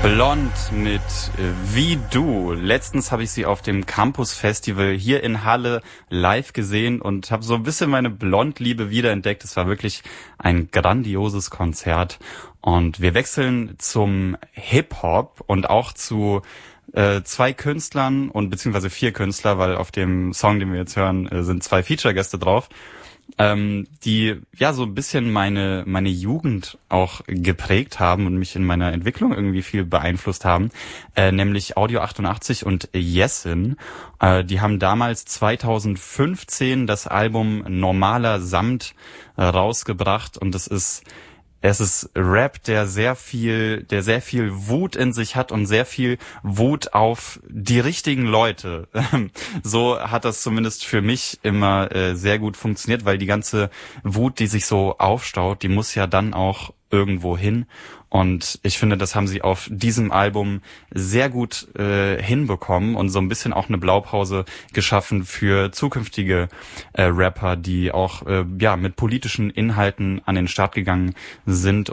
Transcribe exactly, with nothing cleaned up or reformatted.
Blond mit Wie Du. Letztens habe ich sie auf dem Campus Festival hier in Halle live gesehen und habe so ein bisschen meine Blond-Liebe wiederentdeckt. Es war wirklich ein grandioses Konzert. Und wir wechseln zum Hip-Hop und auch zu äh, zwei Künstlern und beziehungsweise vier Künstler, weil auf dem Song, den wir jetzt hören, äh, sind zwei Feature-Gäste drauf. Ähm, die ja so ein bisschen meine meine Jugend auch geprägt haben und mich in meiner Entwicklung irgendwie viel beeinflusst haben, äh, nämlich Audio achtundachtzig und Jessin. Äh, die haben damals zweitausendfünfzehn das Album Normaler Samt äh, rausgebracht und es ist Es ist Rap, der sehr viel, der sehr viel Wut in sich hat und sehr viel Wut auf die richtigen Leute. So hat das zumindest für mich immer äh, sehr gut funktioniert, weil die ganze Wut, die sich so aufstaut, die muss ja dann auch irgendwo hin. Und ich finde, das haben sie auf diesem Album sehr gut äh, hinbekommen und so ein bisschen auch eine Blaupause geschaffen für zukünftige äh, Rapper, die auch äh, ja mit politischen Inhalten an den Start gegangen sind.